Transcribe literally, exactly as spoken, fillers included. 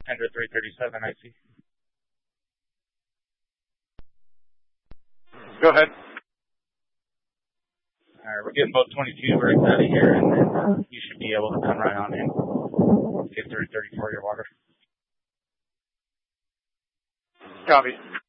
Tender three thirty-seven, I see. Go ahead. All right, we're getting boat twenty-two right out of here, and then uh, you should be able to come right on in. Get three thirty-four your water. Copy.